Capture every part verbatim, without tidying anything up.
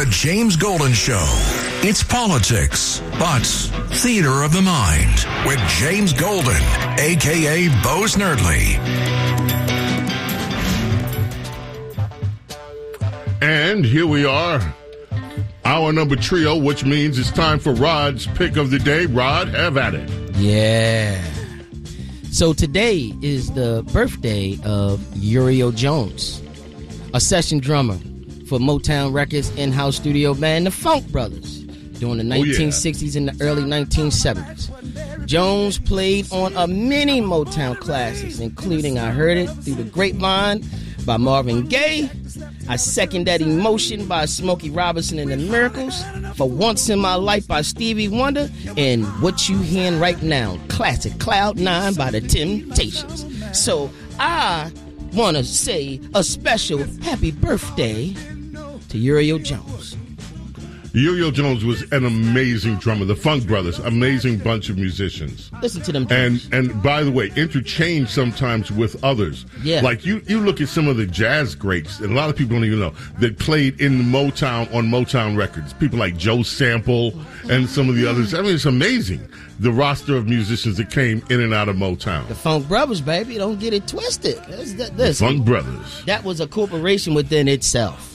The James Golden Show. It's politics, but theater of the mind with James Golden, a k a. Bo Snerdley. And here we are, our number trio, which means it's time for Rod's pick of the day. Rod, have at it. Yeah. So today is the birthday of Uriel Jones, a session drummer for Motown Records in-house studio band, the Funk Brothers, during the nineteen sixties and the early nineteen seventies. Jones played on a many Motown classics, including I Heard It Through the Grapevine by Marvin Gaye, I Second That Emotion by Smokey Robinson and the Miracles, For Once in My Life by Stevie Wonder, and What You Hearing Right Now, classic Cloud Nine by the Temptations. So I want to say a special happy birthday to Uriel Jones. Uriel Jones was an amazing drummer. The Funk Brothers, amazing bunch of musicians. Listen to them drums. And and by the way, interchange sometimes with others. Yeah. Like you, you look at some of the jazz greats, and a lot of people don't even know, that played in Motown, on Motown Records. People like Joe Sample and some of the others. I mean, it's amazing, the roster of musicians that came in and out of Motown. The Funk Brothers, baby. Don't get it twisted. This, this, the Funk Brothers. That was a corporation within itself.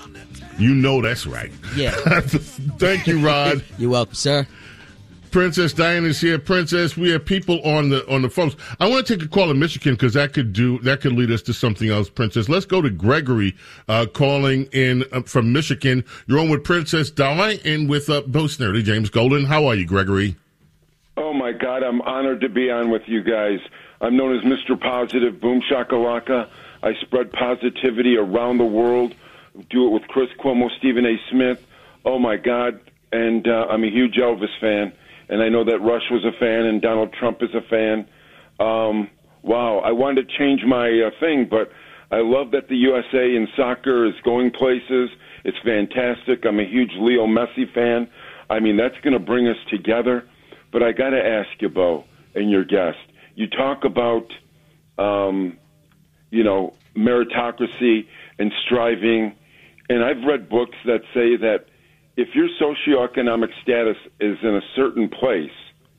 You know that's right. Yeah. Thank you, Rod. You're welcome, sir. Princess Diana is here. Princess, we have people on the on the phones. I want to take a call in Michigan because that could do that could lead us to something else. Princess, let's go to Gregory uh, calling in uh, from Michigan. You're on with Princess Di and with uh, Bo Snerdley, James Golden. How are you, Gregory? Oh my God, I'm honored to be on with you guys. I'm known as Mister Positive, Boom Shakalaka. I spread positivity around the world. Do it with Chris Cuomo, Stephen A. Smith. Oh, my God. And uh, I'm a huge Elvis fan. And I know that Rush was a fan and Donald Trump is a fan. Um, wow. I wanted to change my uh, thing, but I love that the U S A in soccer is going places. It's fantastic. I'm a huge Leo Messi fan. I mean, that's going to bring us together. But I got to ask you, Bo, and your guest, you talk about, um, you know, meritocracy and striving. And I've read books that say that if your socioeconomic status is in a certain place,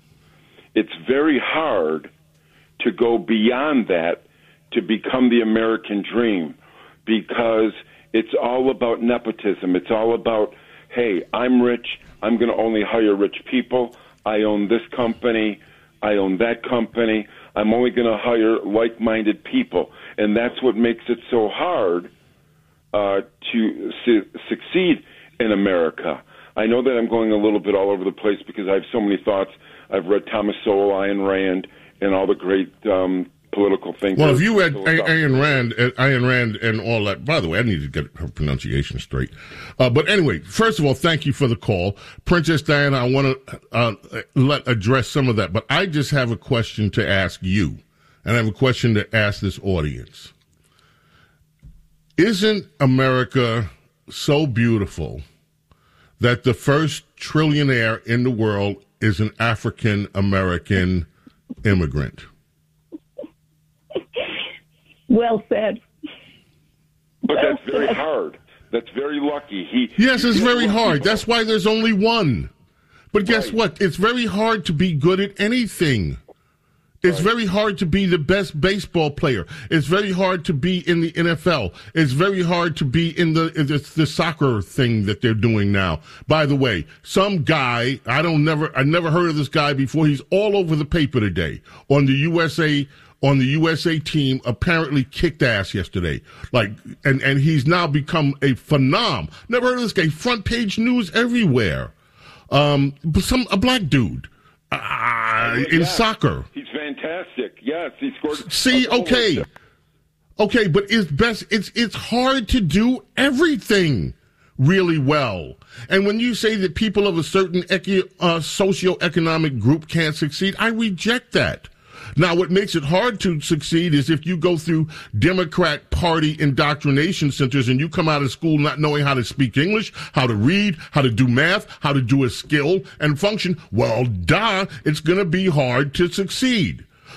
it's very hard to go beyond that to become the American dream, because it's all about nepotism. It's all about, hey, I'm rich. I'm going to only hire rich people. I own this company. I own that company. I'm only going to hire like-minded people. And that's what makes it so hard Uh, to su- succeed in America. I know that I'm going a little bit all over the place because I have so many thoughts. I've read Thomas Sowell, Ayn Rand, and all the great um, political thinkers. Well, if you read a- Ayn Rand, uh, Ayn Rand and all that, by the way, I need to get her pronunciation straight. Uh, but anyway, first of all, thank you for the call. Princess Diana, I want to uh, let address some of that, but I just have a question to ask you, and I have a question to ask this audience. Isn't America so beautiful that the first trillionaire in the world is an African-American immigrant? Well said. But well that's very said. hard. That's very lucky. He Yes, it's he very hard. That's why there's only one. But guess Right. what? It's very hard to be good at anything. It's very hard to be the best baseball player. It's very hard to be in the N F L. It's very hard to be in the in the, the soccer thing that they're doing now. By the way, some guy, I don't never I never heard of this guy before. He's all over the paper today on the U S A on the U S A team. Apparently kicked ass yesterday. Like and and he's now become a phenom. Never heard of this guy. Front page news everywhere. Um, some a black dude. Uh, in yeah. soccer. He's fantastic. Yes, he scored. See, okay. Okay, but it's best it's it's hard to do everything really well. And when you say that people of a certain ecu- uh, socioeconomic group can't succeed, I reject that. Now, what makes it hard to succeed is if you go through Democrat Party indoctrination centers and you come out of school not knowing how to speak English, how to read, how to do math, how to do a skill and function, well, duh, it's going to be hard to succeed.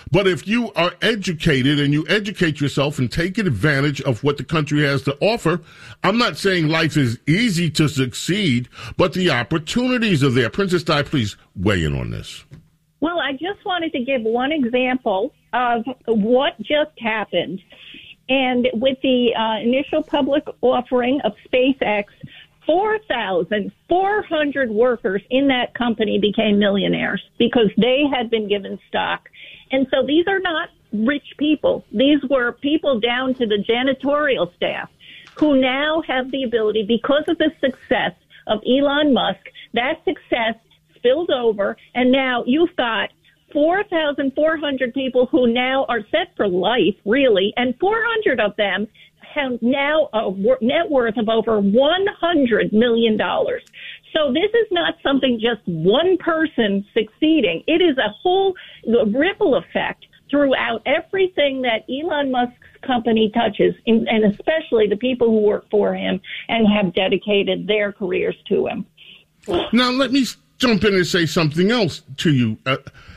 But if you are educated and you educate yourself and take advantage of what the country has to offer, I'm not saying life is easy to succeed, but the opportunities are there. Princess Di, please weigh in on this. Well, I just wanted to give one example of what just happened. And with the uh, initial public offering of SpaceX, four thousand four hundred workers in that company became millionaires because they had been given stock. And so these are not rich people. These were people down to the janitorial staff who now have the ability, because of the success of Elon Musk, that success spilled over, and now you've got four thousand four hundred people who now are set for life, really, and four hundred of them have now a net worth of over one hundred million dollars. So this is not something just one person succeeding. It is a whole ripple effect throughout everything that Elon Musk's company touches, and especially the people who work for him and have dedicated their careers to him. Now, let me jump in and say something else to you. Uh,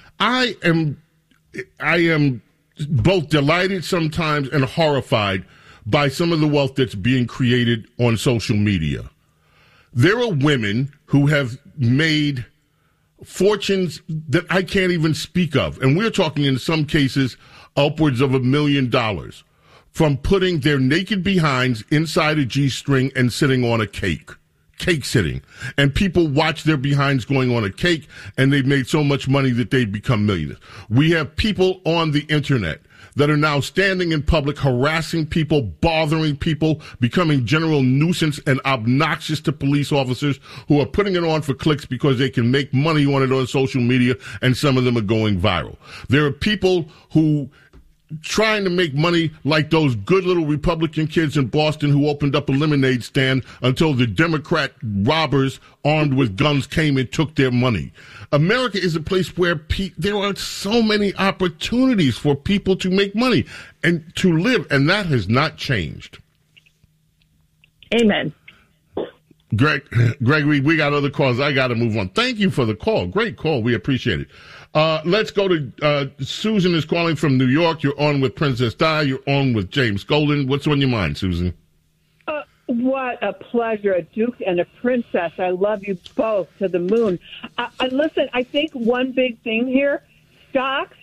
I am, I am both delighted sometimes and horrified by some of the wealth that's being created on social media. There are women who have made fortunes that I can't even speak of. And we're talking in some cases upwards of a million dollars from putting their naked behinds inside a G-string and sitting on a cake. Cake sitting. And people watch their behinds going on a cake, and they've made so much money that they've become millionaires. We have people on the internet that are now standing in public, harassing people, bothering people, becoming general nuisance and obnoxious to police officers who are putting it on for clicks because they can make money on it on social media, and some of them are going viral. There are people who trying to make money like those good little Republican kids in Boston who opened up a lemonade stand until the Democrat robbers armed with guns came and took their money. America is a place where pe- there are so many opportunities for people to make money and to live, and that has not changed. Amen. Greg, Gregory, we got other calls. I got to move on. Thank you for the call. Great call. We appreciate it. Uh, let's go to uh, Susan is calling from New York. You're on with Princess Di. You're on with James Golden. What's on your mind, Susan? Uh, what a pleasure. A duke and a princess. I love you both to the moon. Uh, and listen, I think one big thing here, stocks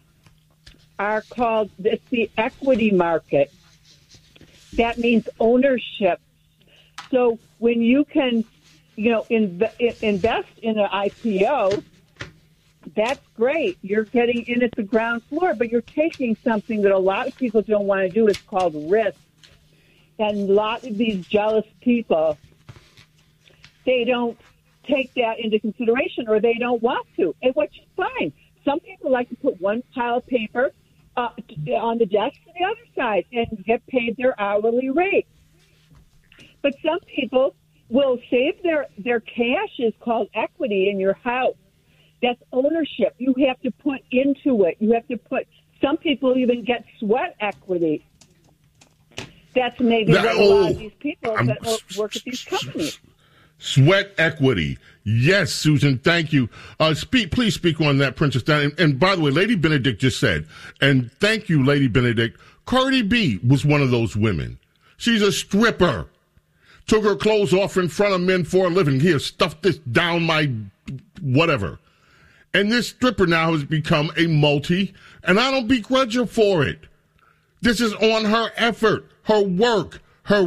are called, it's the equity market. That means ownership. So when you can, you know, inv- invest in an I P O, that's great. You're getting in at the ground floor, but you're taking something that a lot of people don't want to do. It's called risk. And a lot of these jealous people, they don't take that into consideration, or they don't want to, and which is fine. Some people like to put one pile of paper uh, on the desk to the other side and get paid their hourly rate. But some people will save their, their cash is called equity in your house. That's ownership. You have to put into it. You have to put, some people even get sweat equity. That's maybe that, what a oh, lot of these people I'm, that work at these companies. Sweat equity. Yes, Susan, thank you. Uh, speak, please speak on that, Princess Diana. And, and by the way, Lady Benedict just said, and thank you, Lady Benedict, Cardi B was one of those women. She's a stripper. Took her clothes off in front of men for a living. Here, stuff this down my whatever. And this stripper now has become a multi, and I don't begrudge her for it. This is on her effort, her work, her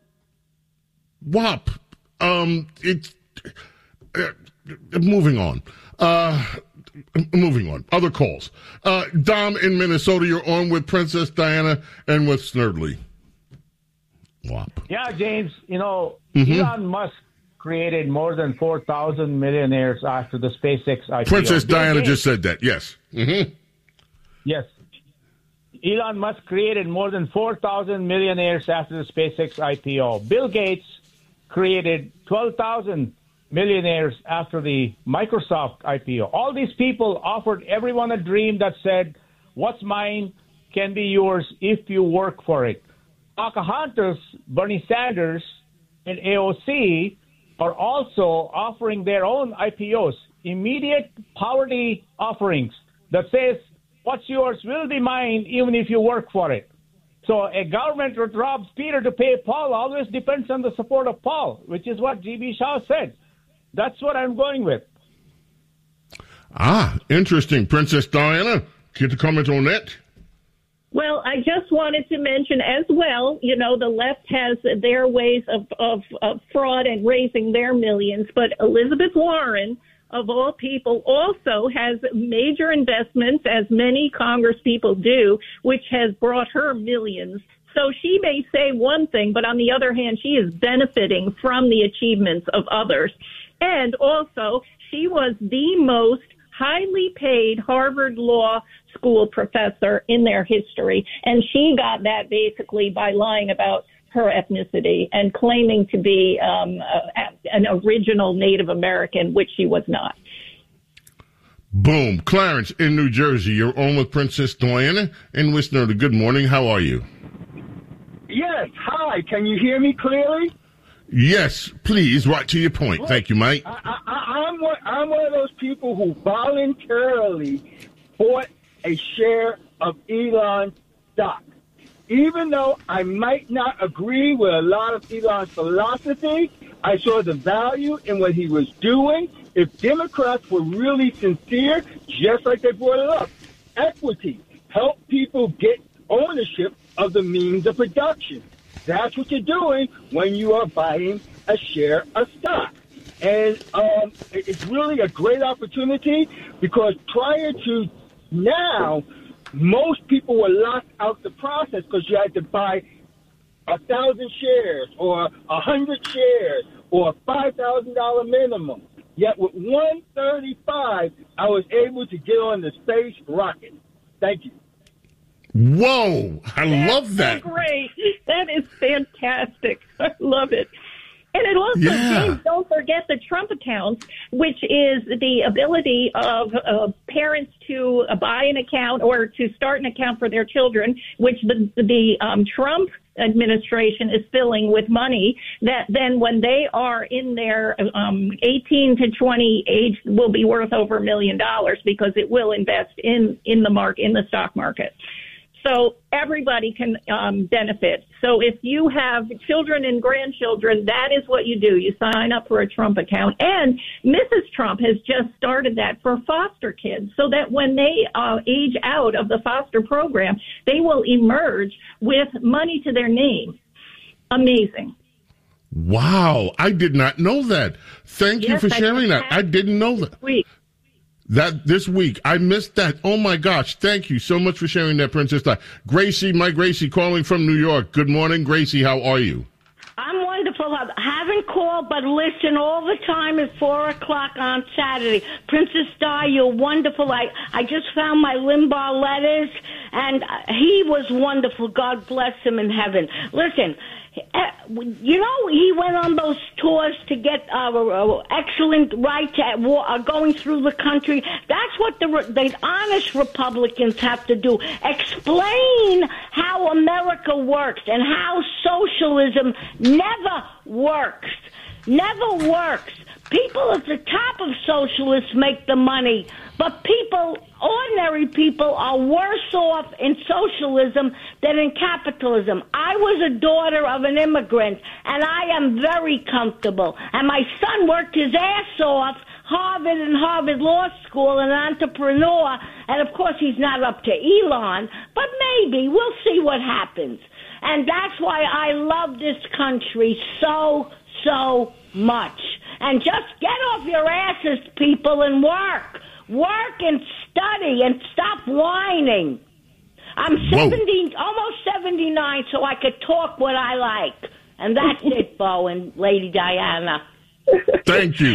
W A P. Um, it's uh, moving on. Uh, moving on. Other calls. Uh, Dom in Minnesota, you're on with Princess Diana and with Snerdley. W A P. Yeah, James, you know, Mm-hmm. Elon Musk created more than four thousand millionaires after the SpaceX I P O. Princess Bill Diana Gates, just said that, yes. Mm-hmm. Yes. Elon Musk created more than four thousand millionaires after the SpaceX I P O. Bill Gates created twelve thousand millionaires after the Microsoft I P O. All these people offered everyone a dream that said, what's mine can be yours if you work for it. Pocahontas, Bernie Sanders, and A O C are also offering their own I P Os, immediate poverty offerings that says what's yours will be mine, even if you work for it. So a government that robs Peter to pay Paul always depends on the support of Paul, which is what G B Shaw said. That's what I'm going with. Ah, interesting. Princess Diana, care to comment on that? Well, I just wanted to mention as well, you know, the left has their ways of, of, of fraud and raising their millions, but Elizabeth Warren, of all people, also has major investments, as many Congress people do, which has brought her millions. So she may say one thing, but on the other hand, she is benefiting from the achievements of others. And also, she was the most highly paid Harvard Law School professor in their history, and she got that basically by lying about her ethnicity and claiming to be um, a, an original Native American, which she was not. Boom. Clarence in New Jersey, you're on with Princess Diana and Wisner. Good morning. How are you? Yes. Hi. Can you hear me clearly? Yes, please. Right to your point. Look, Thank you, Mike. I, I, I'm, one, I'm one of those people who voluntarily bought a share of Elon stock. Even though I might not agree with a lot of Elon's philosophy, I saw the value in what he was doing. If Democrats were really sincere, just like they brought it up, equity, help people get ownership of the means of production. That's what you're doing when you are buying a share of stock. And um, it's really a great opportunity because prior to now, most people were locked out the process because you had to buy a thousand shares or a hundred shares or a five thousand dollar minimum. Yet with one thirty-five, I was able to get on the space rocket. Thank you. Whoa, I That's love that. So great. That is fantastic. I love it. And it also, yeah. James, don't forget the Trump account, which is the ability of uh, parents to uh, buy an account or to start an account for their children, which the, the um, Trump administration is filling with money that then when they are in their um, eighteen to twenty age will be worth over a million dollars because it will invest in, in the mark, in the stock market. So everybody can um, benefit. So if you have children and grandchildren, that is what you do. You sign up for a Trump account. And Missus Trump has just started that for foster kids so that when they uh, age out of the foster program, they will emerge with money to their name. Amazing. Wow. I did not know that. Thank yes, you for sharing that. I didn't know that. Week. That this week. I missed that. Oh, my gosh. Thank you so much for sharing that, Princess Di. Gracie, my Gracie, calling from New York. Good morning, Gracie. How are you? I'm wonderful. I haven't called, but listen all the time at four o'clock on Saturday. Princess Di, you're wonderful. I, I just found my Limbaugh letters, and he was wonderful. God bless him in heaven. Listen, you know, he went on those tours to get uh, excellent rights at war, uh, going through the country. That's what the, the honest Republicans have to do. Explain how America works and how socialism never works. Never works. People at the top of socialists make the money, but people, ordinary people, are worse off in socialism than in capitalism. I was a daughter of an immigrant, and I am very comfortable. And my son worked his ass off, Harvard and Harvard Law School, an entrepreneur, and of course he's not up to Elon, but maybe. We'll see what happens. And that's why I love this country so, so much. And just get off your asses, people, and work. Work and study and stop whining. I'm seventy, almost seventy-nine, so I could talk what I like. And that's it, Bo and Lady Diana. Thank you.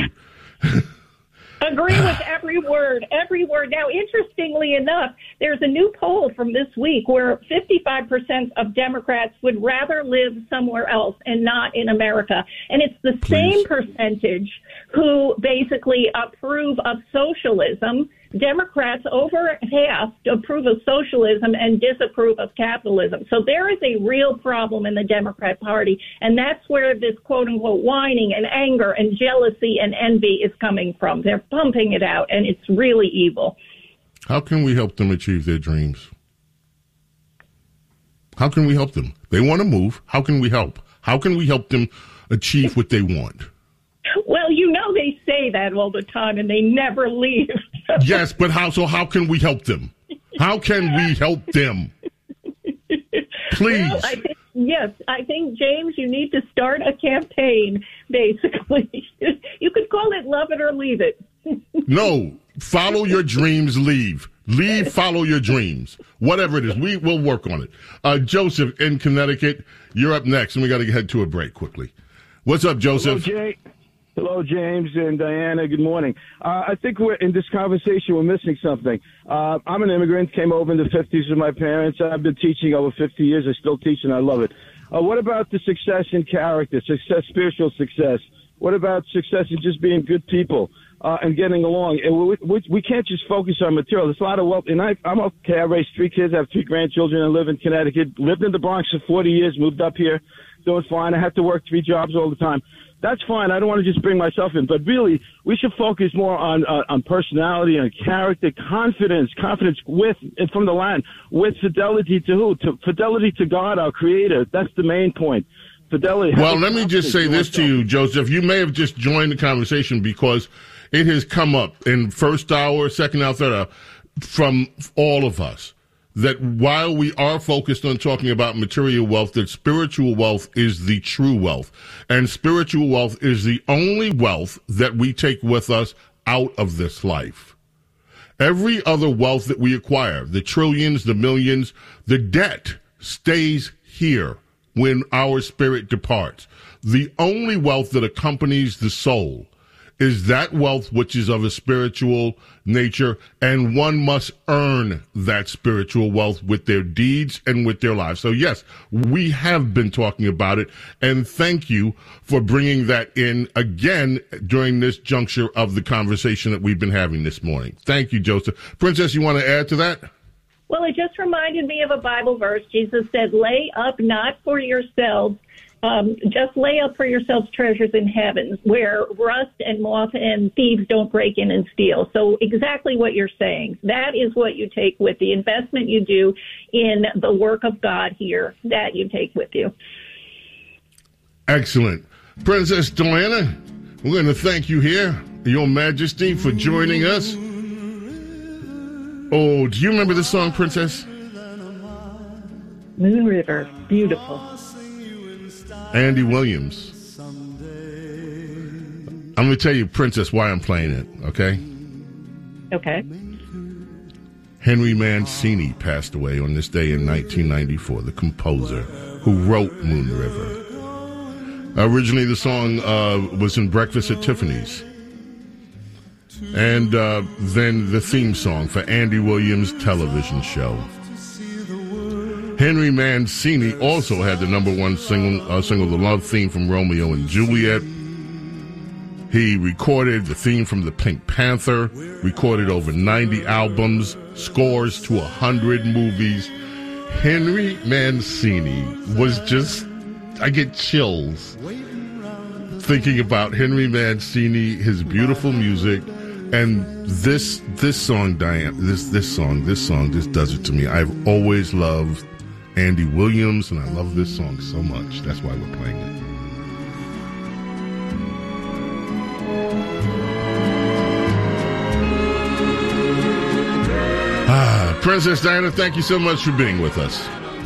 Agree with every word, every word. Now, interestingly enough, there's a new poll from this week where fifty-five percent of Democrats would rather live somewhere else and not in America. And it's the Please. same percentage who basically approve of socialism. Democrats, over half, approve of socialism and disapprove of capitalism. So there is a real problem in the Democrat Party, and that's where this quote-unquote whining and anger and jealousy and envy is coming from. They're pumping it out, and it's really evil. How can we help them achieve their dreams? How can we help them? They want to move. How can we help? How can we help them achieve what they want? Well, you know they say that all the time, and they never leave. Yes, but how? So how can we help them? How can we help them? Please. Well, I think, yes, I think, James, you need to start a campaign, basically. You could call it Love It or Leave It. No, follow your dreams, leave. Leave, follow your dreams. Whatever it is, we will work on it. Uh, Joseph in Connecticut, you're up next, and we got to head to a break quickly. What's up, Joseph? Hello, Jay. Hello, James and Diana. Good morning. Uh, I think we're in this conversation, we're missing something. Uh, I'm an immigrant, came over in the fifties with my parents. I've been teaching over fifty years. I still teach, and I love it. Uh, what about the success in character, success, spiritual success? What about success in just being good people uh, and getting along? And we, we, we can't just focus on material. There's a lot of wealth. And I, I'm okay. I raised three kids. I have three grandchildren. I live in Connecticut. Lived in the Bronx for forty years. Moved up here. Doing fine. I have to work three jobs all the time. That's fine. I don't want to just bring myself in. But really, we should focus more on uh, on personality, on character, confidence, confidence with, and from the land, with fidelity to who? To fidelity to God, our Creator. That's the main point. Fidelity. Well, let me just say this to you, Joseph. You may have just joined the conversation because it has come up in first hour, second hour, third hour, from all of us, that while we are focused on talking about material wealth, that spiritual wealth is the true wealth. And spiritual wealth is the only wealth that we take with us out of this life. Every other wealth that we acquire, the trillions, the millions, the debt stays here when our spirit departs. The only wealth that accompanies the soul is that wealth which is of a spiritual nature, and one must earn that spiritual wealth with their deeds and with their lives. So yes, we have been talking about it, and thank you for bringing that in again during this juncture of the conversation that we've been having this morning. Thank you, Joseph. Princess, you want to add to that? Well, it just reminded me of a Bible verse. Jesus said, lay up not for yourselves, um, just lay up for yourselves treasures in heaven, where rust and moth and thieves don't break in and steal. So exactly what you're saying. That is what you take with the investment you do in the work of God here, that you take with you. Excellent. Princess Diana, we're going to thank you here, Your Majesty, for joining us. Oh, do you remember this song, Princess? Moon River, beautiful. Andy Williams. I'm going to tell you, Princess, why I'm playing it, okay? Okay. Henry Mancini passed away on this day in nineteen ninety-four, the composer who wrote Moon River. Originally, the song uh, was in Breakfast at Tiffany's. And uh, then the theme song for Andy Williams' television show. Henry Mancini also had the number one single, uh, single, the love theme from Romeo and Juliet. He recorded the theme from the Pink Panther, recorded over ninety albums, scores to one hundred movies. Henry Mancini was just, I get chills thinking about Henry Mancini, his beautiful music. And this this song, Diane, this this song, this song just does it to me. I've always loved Andy Williams, and I love this song so much. That's why we're playing it. Ah, Princess Diana, thank you so much for being with us.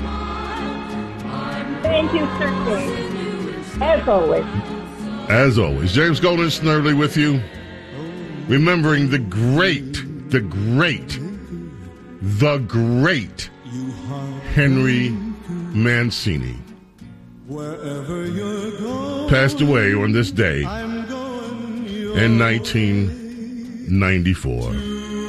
Thank you, sir. As always. As always, James Golden Snerdley with you. Remembering the great, the great, the great Henry Mancini. Passed away on this day in nineteen ninety-four.